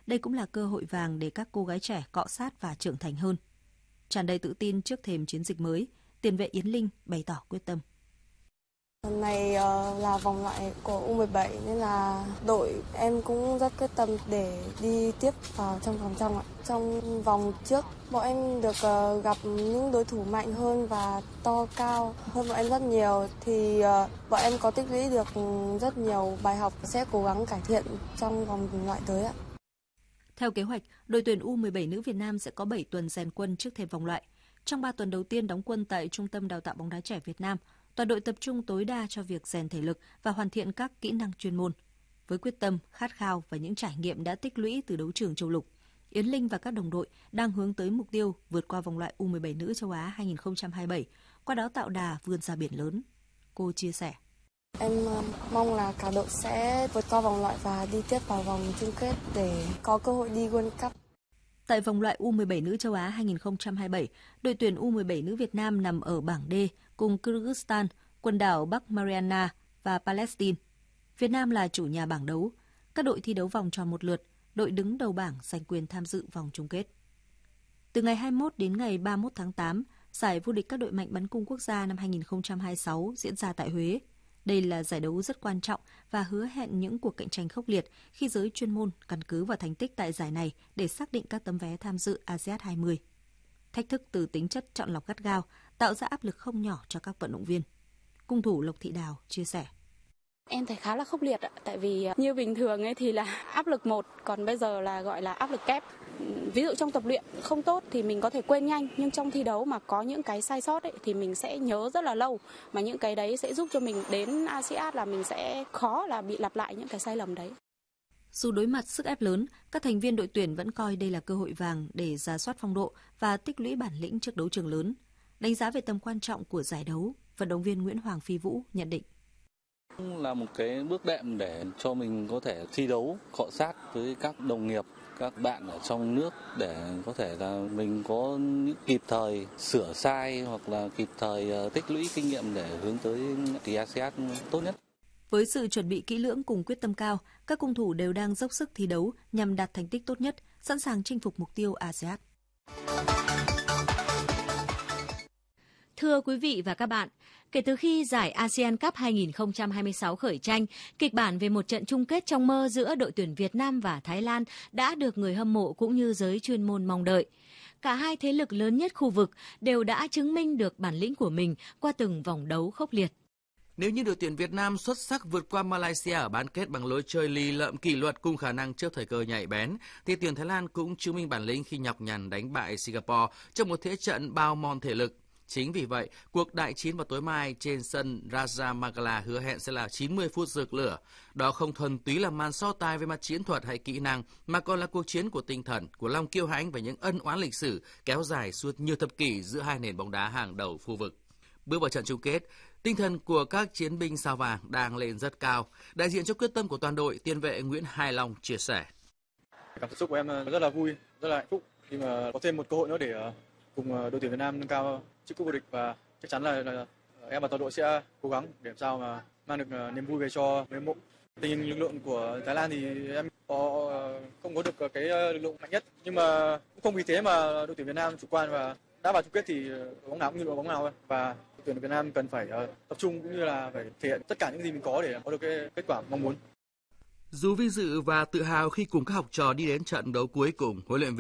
đây cũng là cơ hội vàng để các cô gái trẻ cọ sát và trưởng thành hơn. Tràn đầy tự tin trước thềm chiến dịch mới, tiền vệ Yến Linh bày tỏ quyết tâm. Lần này là vòng loại của U17 nên là đội em cũng rất quyết tâm để đi tiếp vào trong vòng trong ạ. Trong vòng trước, bọn em được gặp những đối thủ mạnh hơn và to cao hơn bọn em rất nhiều, thì bọn em có tích lũy được rất nhiều bài học, sẽ cố gắng cải thiện trong vòng loại tới ạ. Theo kế hoạch, đội tuyển U17 nữ Việt Nam sẽ có 7 tuần rèn quân trước thềm vòng loại. Trong 3 tuần đầu tiên đóng quân tại Trung tâm Đào tạo bóng đá trẻ Việt Nam, toàn đội tập trung tối đa cho việc rèn thể lực và hoàn thiện các kỹ năng chuyên môn. Với quyết tâm, khát khao và những trải nghiệm đã tích lũy từ đấu trường châu lục, Yến Linh và các đồng đội đang hướng tới mục tiêu vượt qua vòng loại U17 nữ châu Á 2027, qua đó tạo đà vươn ra biển lớn. Cô chia sẻ. Em mong là cả đội sẽ vượt qua vòng loại và đi tiếp vào vòng chung kết để có cơ hội đi World Cup. Tại vòng loại U17 nữ châu Á 2027, đội tuyển U17 nữ Việt Nam nằm ở bảng D cùng Kyrgyzstan, quần đảo Bắc Mariana và Palestine. Việt Nam là chủ nhà bảng đấu. Các đội thi đấu vòng tròn một lượt, đội đứng đầu bảng giành quyền tham dự vòng chung kết. Từ ngày 21 đến ngày 31 tháng 8, giải vô địch các đội mạnh bắn cung quốc gia năm 2026 diễn ra tại Huế. Đây là giải đấu rất quan trọng và hứa hẹn những cuộc cạnh tranh khốc liệt khi giới chuyên môn căn cứ vào thành tích tại giải này để xác định các tấm vé tham dự ASEAN 20. Thách thức từ tính chất chọn lọc gắt gao tạo ra áp lực không nhỏ cho các vận động viên. Cung thủ Lộc Thị Đào chia sẻ. Em thấy khá là khốc liệt ạ, tại vì như bình thường ấy thì là áp lực 1, còn bây giờ là gọi là áp lực kép. Ví dụ trong tập luyện không tốt thì mình có thể quên nhanh, nhưng trong thi đấu mà có những cái sai sót ấy, thì mình sẽ nhớ rất là lâu. Mà những cái đấy sẽ giúp cho mình đến ASEAN là mình sẽ khó là bị lặp lại những cái sai lầm đấy. Dù đối mặt sức ép lớn, các thành viên đội tuyển vẫn coi đây là cơ hội vàng để rà soát phong độ và tích lũy bản lĩnh trước đấu trường lớn. Đánh giá về tầm quan trọng của giải đấu, vận động viên Nguyễn Hoàng Phi Vũ nhận định. Là một cái bước đệm để cho mình có thể thi đấu cọ sát với các đồng nghiệp, các bạn ở trong nước để có thể là mình có kịp thời sửa sai hoặc là kịp thời tích lũy kinh nghiệm để hướng tới kỳ ASEAN tốt nhất. Với sự chuẩn bị kỹ lưỡng cùng quyết tâm cao, các cung thủ đều đang dốc sức thi đấu nhằm đạt thành tích tốt nhất, sẵn sàng chinh phục mục tiêu ASEAN. Thưa quý vị và các bạn, kể từ khi giải ASEAN Cup 2026 khởi tranh, kịch bản về một trận chung kết trong mơ giữa đội tuyển Việt Nam và Thái Lan đã được người hâm mộ cũng như giới chuyên môn mong đợi. Cả hai thế lực lớn nhất khu vực đều đã chứng minh được bản lĩnh của mình qua từng vòng đấu khốc liệt. Nếu như đội tuyển Việt Nam xuất sắc vượt qua Malaysia ở bán kết bằng lối chơi lì lợm kỷ luật cùng khả năng trước thời cơ nhạy bén, thì tuyển Thái Lan cũng chứng minh bản lĩnh khi nhọc nhằn đánh bại Singapore trong một thế trận bao mòn thể lực. Chính vì vậy, cuộc đại chiến vào tối mai trên sân Raja Magala hứa hẹn sẽ là 90 phút rực lửa. Đó không thuần túy là màn so tài về mặt chiến thuật hay kỹ năng, mà còn là cuộc chiến của tinh thần, của lòng kiêu hãnh và những ân oán lịch sử kéo dài suốt nhiều thập kỷ giữa hai nền bóng đá hàng đầu khu vực. Bước vào trận chung kết, tinh thần của các chiến binh sao vàng đang lên rất cao. Đại diện cho quyết tâm của toàn đội, tiền vệ Nguyễn Hải Long chia sẻ. Cảm xúc của em rất là vui, rất là hạnh phúc khi mà có thêm một cơ hội nữa để cùng đội tuyển Việt Nam nâng cao chức cúp vô địch, và chắc chắn là em và toàn đội sẽ cố gắng để làm sao mà mang được niềm vui về cho người hâm mộ. Tình hình lực lượng của Thái Lan thì em không có được cái lực lượng mạnh nhất, nhưng mà cũng không vì thế mà đội tuyển Việt Nam chủ quan và đã vào chung kết thì bóng nào cũng như đội bóng nào thôi, và đội tuyển Việt Nam cần phải tập trung cũng như là phải thể hiện tất cả những gì mình có để có được cái kết quả mong muốn. Dù vinh dự và tự hào khi cùng các học trò đi đến trận đấu cuối cùng, huấn luyện viên